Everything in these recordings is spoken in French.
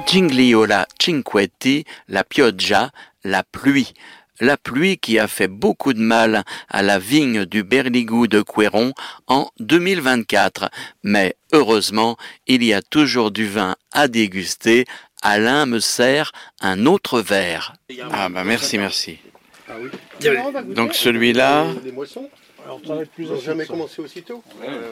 Cingliola Cinquetti, la pioggia, la pluie. La pluie qui a fait beaucoup de mal à la vigne du Berligou de Couëron en 2024. Mais heureusement, il y a toujours du vin à déguster. Alain me sert un autre verre. Ah bah merci. Ah oui. Donc celui-là... Des moissons. Alors, ils n'ont jamais commencé aussitôt.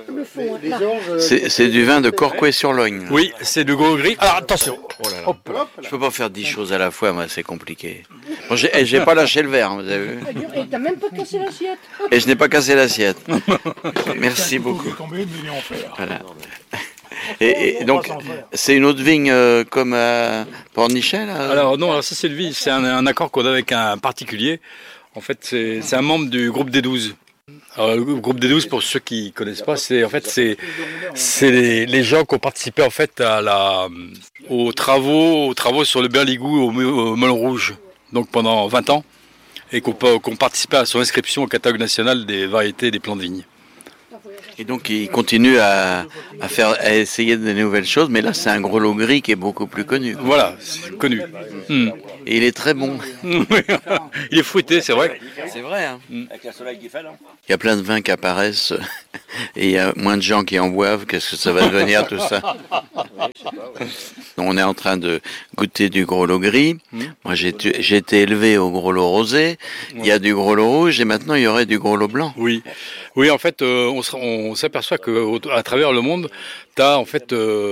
C'est du vin de Corcouët-sur-Logne. Oui, c'est du gros gris. Alors attention. Oh là là. Hop là. Je peux pas faire 10 choses à la fois, moi c'est compliqué. Bon, j'ai pas lâché le verre, vous avez vu. Et t'as même pas cassé l'assiette. Et je n'ai pas cassé l'assiette. Merci beaucoup. Voilà. Et donc, c'est une autre vigne comme à Pornichet là. Alors non, alors ça c'est le vie, c'est un accord qu'on a avec un particulier. En fait, c'est un membre du groupe des 12. Alors, le groupe des 12, pour ceux qui ne connaissent pas, c'est les gens qui ont participé en fait aux travaux sur le Berligou au Melon Rouge, donc pendant 20 ans, et qui ont participé à son inscription au catalogue national des variétés des plants de vigne. Et donc il continue à essayer de nouvelles choses, mais là c'est un gros lot gris qui est beaucoup plus connu. Voilà, c'est connu. Et il est très bon. Il est fruité, c'est vrai. C'est vrai. Hein. Avec le soleil qui fait là. Il y a plein de vins qui apparaissent et il y a moins de gens qui en boivent. Qu'est-ce que ça va devenir tout ça? On est en train de goûter du gros lot gris. Moi j'ai été élevé au gros lot rosé. Il y a du gros lot rouge et maintenant il y aurait du gros lot blanc. Oui, en fait on s'aperçoit qu'à travers le monde, tu as en fait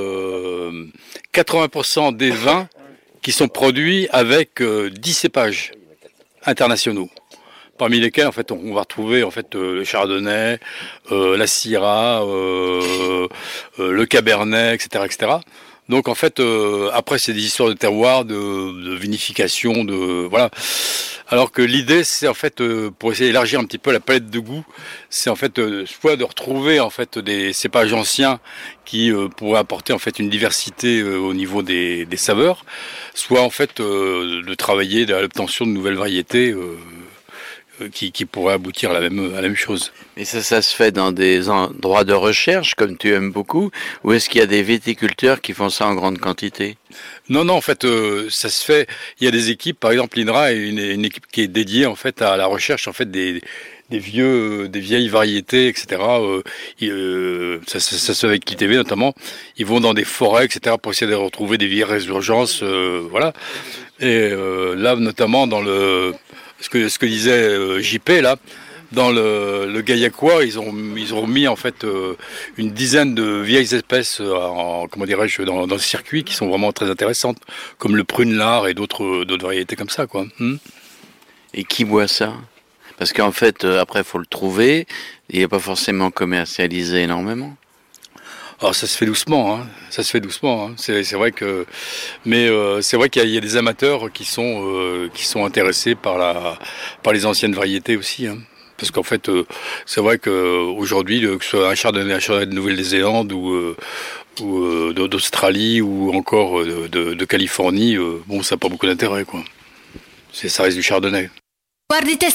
80% des vins qui sont produits avec 10 cépages internationaux. Parmi lesquels, en fait, on va retrouver en fait le Chardonnay, la Syrah, le Cabernet, etc. Donc en fait, après c'est des histoires de terroir, de vinification, voilà. Alors que l'idée, c'est en fait pour essayer d'élargir un petit peu la palette de goût, c'est en fait soit de retrouver en fait des cépages anciens qui pourraient apporter en fait une diversité au niveau des saveurs, soit en fait de travailler à l'obtention de nouvelles variétés. Qui pourrait aboutir à la même chose. Et ça se fait dans des endroits de recherche, comme tu aimes beaucoup, ou est-ce qu'il y a des viticulteurs qui font ça en grande quantité? Non, en fait, ça se fait. Il y a des équipes, par exemple, l'INRA est une équipe qui est dédiée en fait à la recherche en fait des vieilles variétés, etc. Ça se fait avec l'ITV notamment. Ils vont dans des forêts, etc. pour essayer de retrouver des vieilles résurgences, voilà. Et là, notamment dans ce que disait JP là, dans le Gaillacois, ils ont mis en fait une dizaine de vieilles espèces dans le circuit qui sont vraiment très intéressantes, comme le prune-lard et d'autres variétés comme ça, quoi. Et qui boit ça? Parce qu'en fait, après, faut le trouver. Il n'est pas forcément commercialisé énormément. Alors ça se fait doucement, hein. C'est vrai que, mais c'est vrai qu'il y a des amateurs qui sont intéressés par les anciennes variétés aussi, hein. Parce qu'en fait, c'est vrai qu'aujourd'hui, que ce soit un chardonnay de Nouvelle-Zélande ou d'Australie ou encore de Californie, bon, ça n'a pas beaucoup d'intérêt, quoi. Ça reste du chardonnay. Guardi te